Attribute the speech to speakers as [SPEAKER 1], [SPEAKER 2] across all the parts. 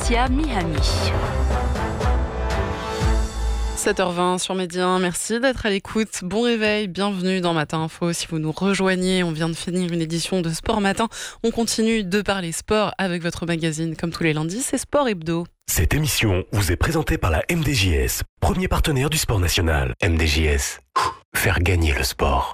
[SPEAKER 1] Laetitia Mihami.
[SPEAKER 2] 7h20 sur Média 1, merci d'être à l'écoute. Bon réveil, bienvenue dans Matin Info. Si vous nous rejoignez, on vient de finir une édition de Sport Matin. On continue de parler sport avec votre magazine. Comme tous les lundis, c'est Sport Hebdo.
[SPEAKER 3] Cette émission vous est présentée par la MDJS, premier partenaire du sport national. MDJS, faire gagner le sport.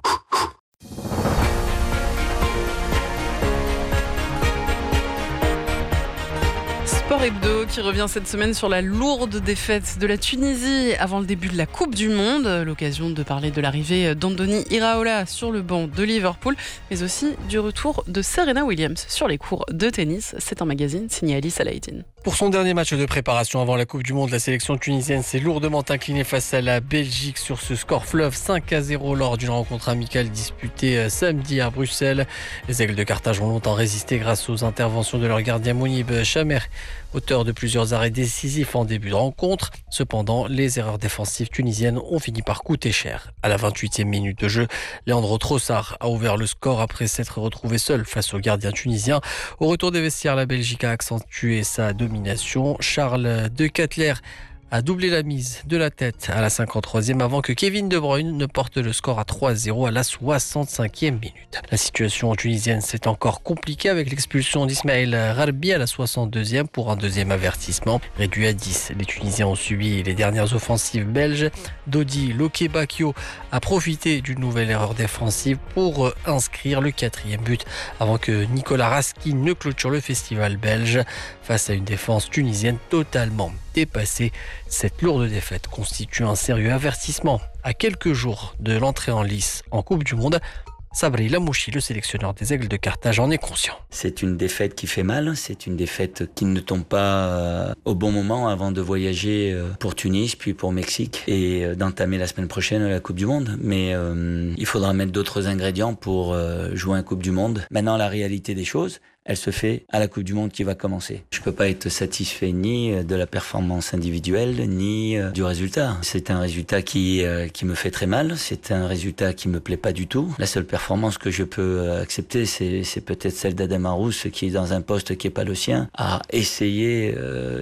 [SPEAKER 2] Sport Hebdo qui revient cette semaine sur la lourde défaite de la Tunisie avant le début de la Coupe du Monde. L'occasion de parler de l'arrivée d'Andoni Iraola sur le banc de Liverpool, mais aussi du retour de Serena Williams sur les cours de tennis. C'est un magazine signé Ali Salahdine.
[SPEAKER 4] Pour son dernier match de préparation avant la Coupe du Monde, la sélection tunisienne s'est lourdement inclinée face à la Belgique sur ce score fleuve 5-0 lors d'une rencontre amicale disputée samedi à Bruxelles. Les Aigles de Carthage ont longtemps résisté grâce aux interventions de leur gardien Mounib Chamer, auteur de plusieurs arrêts décisifs en début de rencontre. Cependant, les erreurs défensives tunisiennes ont fini par coûter cher. À la 28e minute de jeu, Leandro Trossard a ouvert le score après s'être retrouvé seul face au gardien tunisien. Au retour des vestiaires, la Belgique a accentué sa domination. Charles De Ketelaere a doublé la mise de la tête à la 53e avant que Kevin De Bruyne ne porte le score à 3-0 à la 65e minute. La situation tunisienne s'est encore compliquée avec l'expulsion d'Ismaël Rarbi à la 62e pour un deuxième avertissement. Réduit à 10, les Tunisiens ont subi les dernières offensives belges. Dodi Lokebakio a profité d'une nouvelle erreur défensive pour inscrire le 4e but avant que Nicolas Raskin ne clôture le festival belge. Face à une défense tunisienne totalement dépassée, cette lourde défaite constitue un sérieux avertissement. À quelques jours de l'entrée en lice en Coupe du Monde, Sabri Lamouchi, le sélectionneur des Aigles de Carthage, en est conscient.
[SPEAKER 5] C'est une défaite qui fait mal, c'est une défaite qui ne tombe pas au bon moment avant de voyager pour Tunis, puis pour Mexique et d'entamer la semaine prochaine la Coupe du Monde. Mais il faudra mettre d'autres ingrédients pour jouer une Coupe du Monde. Maintenant, la réalité des choses, elle se fait à la Coupe du Monde qui va commencer. Je peux pas être satisfait ni de la performance individuelle, ni du résultat. C'est un résultat qui me fait très mal. C'est un résultat qui me plaît pas du tout. La seule performance que je peux accepter, c'est peut-être celle d'Adem Arous, qui est dans un poste qui est pas le sien, a essayé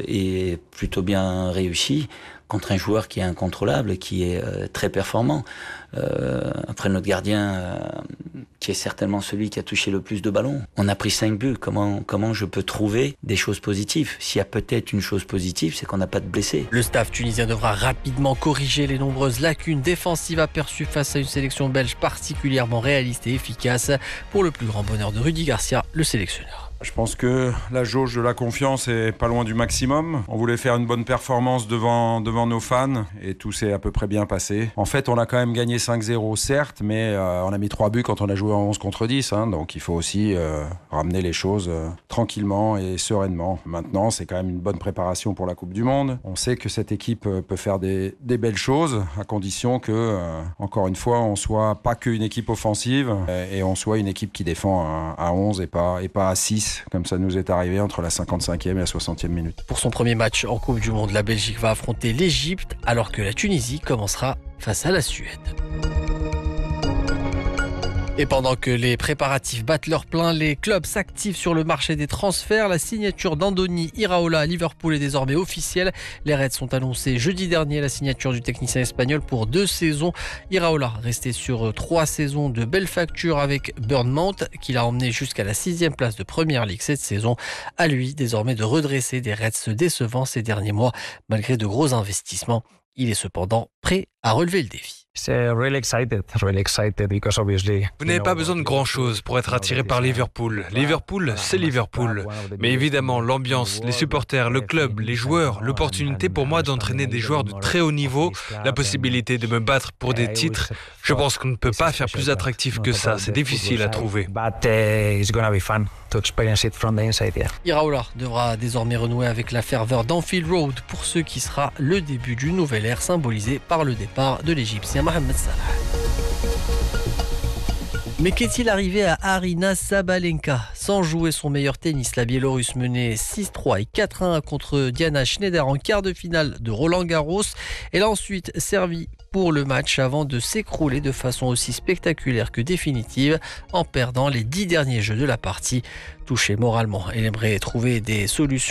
[SPEAKER 5] et plutôt bien réussi contre un joueur qui est incontrôlable, qui est très performant. Après notre gardien, qui est certainement celui qui a touché le plus de ballons. On a pris 5 buts. Comment je peux trouver des choses positives? S'il y a peut-être une chose positive, c'est qu'on n'a pas de blessés.
[SPEAKER 4] Le staff tunisien devra rapidement corriger les nombreuses lacunes défensives aperçues face à une sélection belge particulièrement réaliste et efficace, pour le plus grand bonheur de Rudy Garcia, le sélectionneur.
[SPEAKER 6] Je pense que la jauge de la confiance est pas loin du maximum. On voulait faire une bonne performance devant nos fans et tout s'est à peu près bien passé. En fait, on a quand même gagné 5-0, certes, mais on a mis 3 buts quand on a joué en 11 contre 10. Donc il faut aussi ramener les choses tranquillement et sereinement. Maintenant, c'est quand même une bonne préparation pour la Coupe du Monde. On sait que cette équipe peut faire des belles choses, à condition que, encore une fois, on soit pas qu'une équipe offensive et on soit une équipe qui défend à 11 et pas à 6. Comme ça nous est arrivé entre la 55e et la 60e minute.
[SPEAKER 4] Pour son premier match en Coupe du Monde, la Belgique va affronter l'Égypte alors que la Tunisie commencera face à la Suède. Et pendant que les préparatifs battent leur plein, les clubs s'activent sur le marché des transferts. La signature d'Andoni Iraola à Liverpool est désormais officielle. Les Reds ont annoncé jeudi dernier la signature du technicien espagnol pour 2 saisons. Iraola, resté sur 3 saisons de belle facture avec Bournemouth, qui l'a emmené jusqu'à la 6e place de Premier League cette saison. À lui désormais de redresser des Reds décevants ces derniers mois, malgré de gros investissements. Il est cependant prêt à relever le défi.
[SPEAKER 7] Vous n'avez pas besoin de grand-chose pour être attiré par Liverpool. Liverpool, c'est Liverpool. Mais évidemment, l'ambiance, les supporters, le club, les joueurs, l'opportunité pour moi d'entraîner des joueurs de très haut niveau, la possibilité de me battre pour des titres, je pense qu'on ne peut pas faire plus attractif que ça. C'est difficile à trouver.
[SPEAKER 4] Iraola devra désormais renouer avec la ferveur d'Anfield Road pour ce qui sera le début d'une nouvelle ère symbolisée par le départ de l'Égyptien Mohamed Salah. Mais qu'est-il arrivé à Aryna Sabalenka? Sans jouer son meilleur tennis, la Biélorusse menait 6-3 et 4-1 contre Diana Schneider en quart de finale de Roland-Garros. Elle a ensuite servi pour le match avant de s'écrouler de façon aussi spectaculaire que définitive en perdant les 10 derniers jeux de la partie. Touchée moralement, elle aimerait trouver des solutions